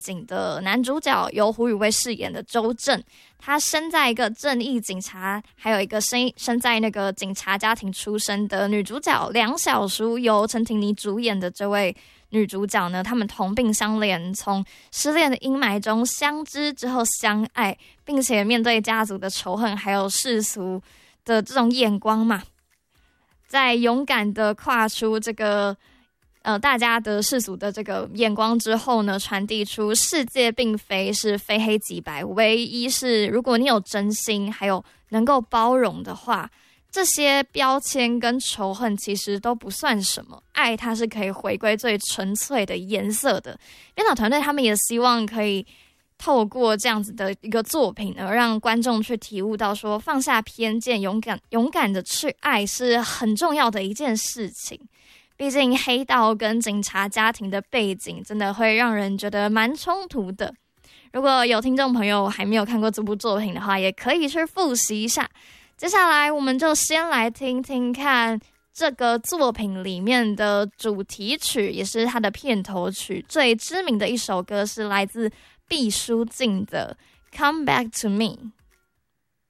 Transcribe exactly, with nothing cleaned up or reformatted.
警的男主角由胡宇威饰演的周正，他生在一个正义警察，还有一个生生在那个警察家庭出身的女主角梁小淑，由陈婷妮主演的这位女主角呢，他们同病相怜，从失恋的阴霾中相知之后相爱，并且面对家族的仇恨还有世俗的这种眼光嘛，在勇敢的跨出这个呃，大家的世俗的这个眼光之后呢，传递出世界并非是非黑即白，唯一是如果你有真心，还有能够包容的话，这些标签跟仇恨其实都不算什么。爱它是可以回归最纯粹的颜色的。编导团队他们也希望可以透过这样子的一个作品呢，让观众去体悟到说，放下偏见，勇敢勇敢的去爱是很重要的一件事情。毕竟黑道跟警察家庭的背景真的会让人觉得蛮冲突的。如果有听众朋友还没有看过这部作品的话，也可以去复习一下。接下来我们就先来听听看这个作品里面的主题曲，也是它的片头曲，最知名的一首歌是来自毕书尽的《Come Back to Me》。